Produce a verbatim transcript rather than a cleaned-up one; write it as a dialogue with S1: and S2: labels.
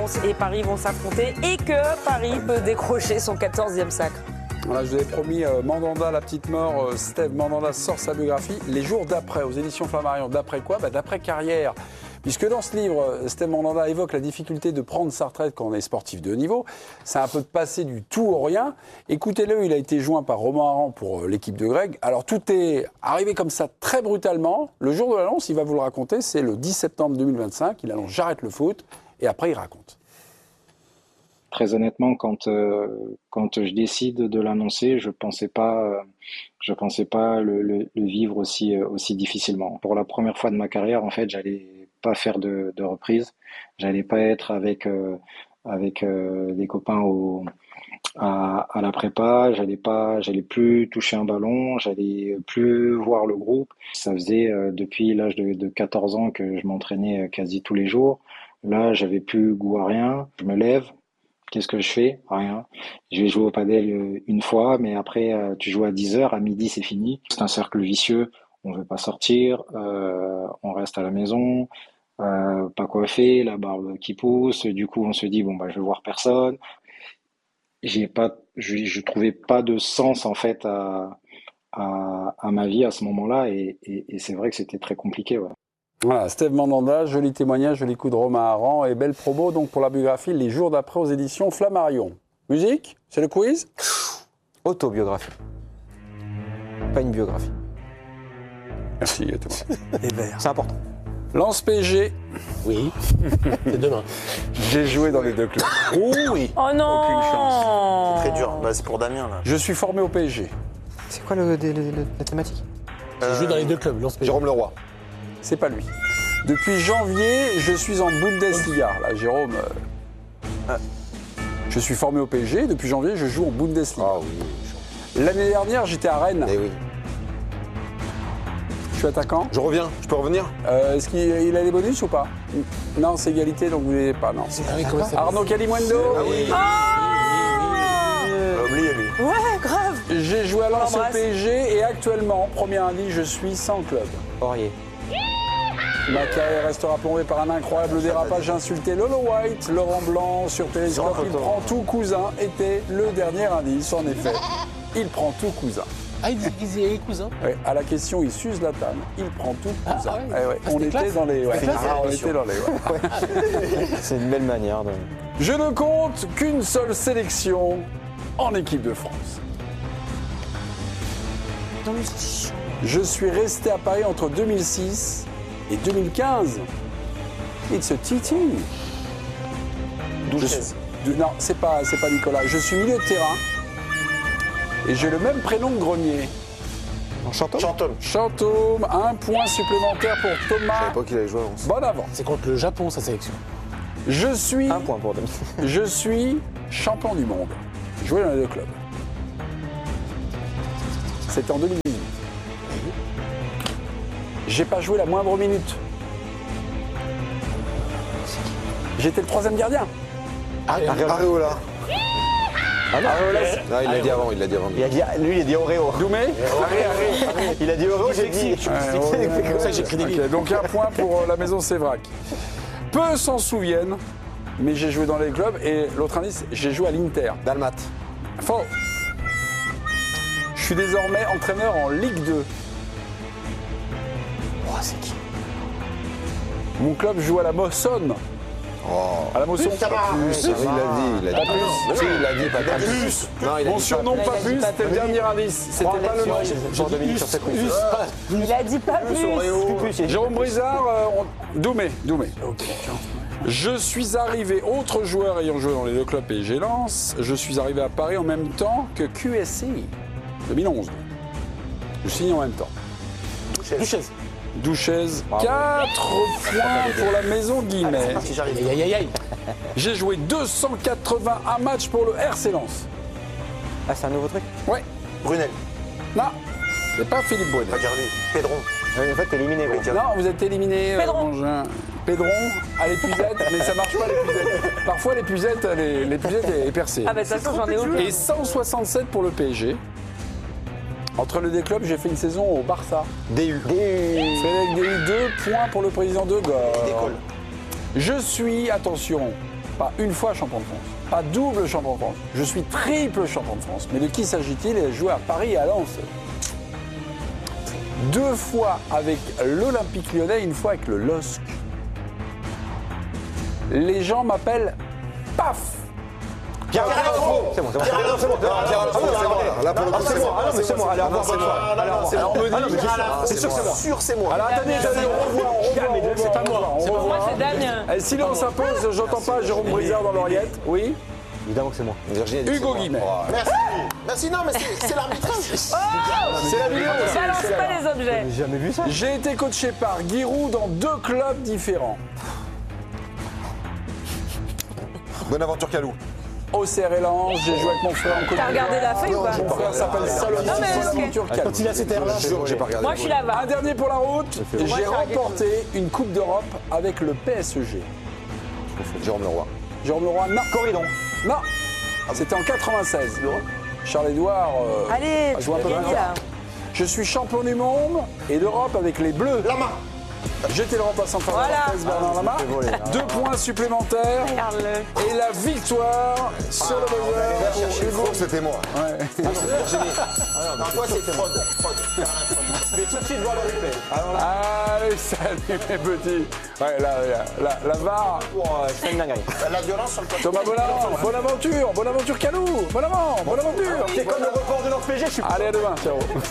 S1: Lens et Paris vont s'affronter et que Paris peut décrocher son quatorzième sacre.
S2: Voilà, je vous avais promis euh, Mandanda, la petite mort. Euh, Steve Mandanda sort sa biographie. Les jours d'après, aux éditions Flammarion. D'après quoi bah, D'après carrière. Puisque dans ce livre, Steve Mandanda évoque la difficulté de prendre sa retraite quand on est sportif de haut niveau. C'est un peu de passer du tout au rien. Écoutez-le, il a été joint par Romain Aran pour euh, l'équipe de Greg. Alors tout est arrivé comme ça très brutalement. Le jour de l'annonce, il va vous le raconter, c'est le dix septembre deux mille vingt-cinq. Il annonce « J'arrête le foot » et après il raconte.
S3: Très honnêtement, quand euh, quand je décide de l'annoncer, je pensais pas, euh, je pensais pas le, le, le vivre aussi euh, aussi difficilement. Pour la première fois de ma carrière, en fait, j'allais pas faire de, de reprise, j'allais pas être avec euh, avec euh, des copains au à, à la prépa, j'allais pas, j'allais plus toucher un ballon, j'allais plus voir le groupe. Ça faisait euh, depuis l'âge de, de quatorze ans que je m'entraînais quasi tous les jours. Là, j'avais plus goût à rien. Je me lève. Qu'est-ce que je fais? Rien. Je vais jouer au padel une fois, mais après, euh, tu joues à dix heures, à midi, c'est fini. C'est un cercle vicieux. On veut pas sortir, euh, on reste à la maison, euh, pas coiffé, la barbe qui pousse. Du coup, on se dit, bon, bah, je vais voir personne. J'ai pas, je, je trouvais pas de sens, en fait, à, à, à ma vie à ce moment-là, et, et, et c'est vrai que c'était très compliqué, ouais.
S2: Voilà, Steve Mandanda, joli témoignage, joli coup de Romain Aran et belle promo donc pour la biographie Les jours d'après aux éditions Flammarion. Musique, c'est le quiz.
S4: Autobiographie. Pas une biographie.
S2: Merci à toi.
S5: Les Verts.
S4: C'est important.
S2: Lens P S G.
S5: Oui, c'est demain.
S2: J'ai joué dans les deux clubs.
S5: Oh oui.
S1: Oh non.
S5: Aucune chance. C'est très dur. Bah, c'est pour Damien là.
S2: Je suis formé au P S G.
S4: C'est quoi le, le- le- la thématique?
S5: J'ai joué dans les deux clubs. Lens P S G.
S6: Jérôme Leroy.
S2: C'est pas lui. Depuis janvier, je suis en Bundesliga. Là, Jérôme. euh, Je suis formé au P S G. Depuis janvier, je joue en Bundesliga.
S6: Ah oui.
S2: L'année dernière, j'étais à Rennes.
S6: Eh oui.
S2: Je suis attaquant.
S6: Je reviens, je peux revenir?
S2: Euh, Est-ce qu'il il a les bonus ou pas? Non, c'est égalité, donc vous n'avez pas. Non.
S5: Ah oui, comment ça s'appelle?
S2: Arnaud Calimundo.
S6: Ah oui.
S5: On l'a oublié lui.
S1: Ouais, grave.
S2: J'ai joué à Lens au
S1: L'embrasse.
S2: P S G et actuellement, premier indice, je suis sans club.
S4: Aurier.
S2: Ma carrière restera plombée par un incroyable dérapage. J'ai insulté Lolo White, Laurent Blanc sur Téléscope. Il prend tout cousin était le dernier indice, en effet. Il prend tout cousin.
S5: Ah, il disait les cousins.
S2: Ouais, à la question, il s'use la table. Il prend tout cousin.
S5: Ah ouais.
S2: Eh ouais,
S5: Ah,
S2: on
S5: c'était
S2: était
S5: classe.
S2: dans les. Ouais.
S5: C'était classe,
S2: Ah, on
S5: l'émission.
S2: était dans les. Ouais.
S4: C'est une belle manière de.
S2: Je ne compte qu'une seule sélection en équipe de France. Je suis resté à Paris entre deux mille six et deux mille quinze. It's a T T.
S5: Douchez.
S2: Je- de- Non, c'est pas, c'est pas Nicolas. Je suis milieu de terrain et j'ai le même prénom que Grenier.
S4: En chantant?
S5: Chantôme.
S2: Chantôme, un point supplémentaire pour
S6: Je
S2: Thomas.
S6: savais pas qu'il allait jouer à Lens.
S2: Bonne avance.
S5: C'est contre le Japon sa sélection.
S2: Je suis,
S4: Un point pour Demi.
S2: je suis champion du monde. Joué dans les deux clubs. C'était en deux mille dix-huit. J'ai pas joué la moindre minute. J'étais le troisième gardien.
S6: Areola.
S4: Ah non,
S6: Non, il l'a dit avant, il l'a dit avant.
S4: il a dit, lui, il a dit Oreo.
S2: Doumé.
S4: Il a dit Oreo, j'ai dit.
S2: Ouais,
S5: C'est comme ça que j'écris des
S2: Ok,
S5: livres.
S2: donc un point pour euh, la maison Sévrac. Peu s'en souviennent, mais j'ai joué dans les clubs et l'autre indice, j'ai joué à l'Inter.
S6: Dalmat.
S2: Faux. Je suis désormais entraîneur en Ligue deux.
S5: Oh, c'est qui?
S2: Mon club joue à la Mossonne.
S6: Oh.
S2: À la Mossonne.
S6: Ah, il l'a dit, il l'a dit. Si, il l'a dit, pas
S2: Pas
S6: plus.
S2: plus.
S6: Non, il a
S2: Mon
S6: dit
S2: surnom
S1: pas
S2: pas
S1: plus.
S2: plus, c'était le dernier indice. C'était pas le nom.
S4: J'ai deux minutes sur cette quiz.
S1: Il a dit pas plus.
S2: Jérôme Brizard, euh, on- Doumé, Doumé. Je suis arrivé, autre joueur ayant joué dans les deux clubs P S G Lens, je suis arrivé à Paris en même temps que Q S C, deux mille onze. Je signe en même temps.
S5: Duchesse.
S2: Douchez, quatre points pour la maison Guimet.
S5: Si j'arrive. Aïe, aïe, aïe, aïe.
S2: J'ai joué deux cent quatre-vingt-un matchs pour le R C Lens.
S4: Ah, c'est un nouveau truc?
S2: Ouais,
S5: Brunel.
S2: non, c'est pas Philippe Brunel.
S5: Pas dire lui. Pédron.
S4: En fait, t'es éliminé, gros.
S2: Non, vous êtes éliminé. euh,
S1: Pédron.
S2: Mangin. Pédron à l'épuisette, mais ça marche pas l'épuisette. Parfois l'épuisette, les- l'épuisette est percée.
S1: Ah bah de toute façon, j'en ai aucun.
S2: Et cent soixante-sept pour le P S G. Entre les deux clubs, j'ai fait une saison au Barça.
S6: D U.
S2: Frédéric Déhu, deux points pour le président de Gore.
S5: Décolle.
S2: Je suis, attention, Pas une fois champion de France, pas double champion de France. Je suis triple champion de France. Mais de qui s'agit-il? Il a joué à Paris et à Lens. Deux fois avec l'Olympique Lyonnais, une fois avec le L O S C. Les gens m'appellent Paf.
S4: Pierre Alonso. C'est bon, c'est bon.
S6: Pierre Alonso, c'est bon. Là, pour le coup, c'est bon.
S4: Ah non, mais c'est moi. Allez, au revoir, bonne soirée. Allez, au revoir.
S5: Alors, on me dit,
S4: Ah non, mais
S5: ah,
S4: c'est sûr, c'est moi.
S5: sûr, c'est moi.
S2: Alors attendez, attendez, on revoit, on revoit,
S5: Mais
S2: on revoit,
S5: c'est pas
S2: on
S5: moi,
S2: revoit,
S5: c'est
S2: on
S5: pas
S2: revoit.
S1: Moi, c'est Damien.
S2: Eh, silence impose, j'entends pas Jérôme Brizard dans l'oreillette. Oui.
S4: Évidemment que c'est moi.
S6: Virginie a dit que
S2: Hugo
S6: c'est moi.
S2: Guimet.
S6: Oh,
S5: Merci. Merci, non, mais c'est c'est l'arbitrage.
S2: C'est la vidéo.
S1: Balance pas les objets.
S4: J'ai jamais vu ça.
S2: J'ai été coaché par Giroud dans deux clubs différents.
S6: Bonaventure Calou.
S2: Au C R et Lens, j'ai joué avec mon frère en Côte
S1: T'as regardé la feuille ou pas?
S2: Mon frère s'appelle Salomon
S1: Non, mais ok.
S2: Bonaventure Calou.
S5: Quand il a cette air-là.
S6: J'ai pas regardé.
S1: Moi, je suis là-bas.
S2: Un dernier pour la route,
S1: Moi,
S2: j'ai
S1: je fais
S2: remporté une Coupe d'Europe avec le P S G.
S6: Jérôme Leroy.
S2: Jérôme Leroy, non.
S4: Corridon.
S2: Non, c'était en quatre-vingt-seize. Charles-Édouard euh,
S1: Allez,
S2: a
S1: tu
S2: joué un
S1: peux
S2: peu
S1: gagner
S2: plus
S1: là.
S2: tard. Je suis champion du monde et d'Europe avec les Bleus.
S5: Lama.
S2: J'étais le remplaçant de Fabien
S1: Voilà.
S2: Barthez, Bernard Lama.
S4: volé, là.
S2: Deux points supplémentaires
S1: Regarde-le.
S2: et la victoire sur le buzzer.
S6: Je crois que c'était moi.
S2: Ouais.
S5: Non, toi, c'est fraude. Fraude.
S4: Je vais tout de suite voir le replay.
S2: Allez, salut mes petits. Ouais, là, la, la, la V A R.
S4: Pour euh, je fais une dinguerie.
S5: La violence sur le côté.
S2: Thomas Bonaventure, Bonaventure, Bonaventure Calou, Bonaventure, Bonaventure.
S4: C'est comme le report de l'Or P G, je suis
S2: Allez, à demain, ciao.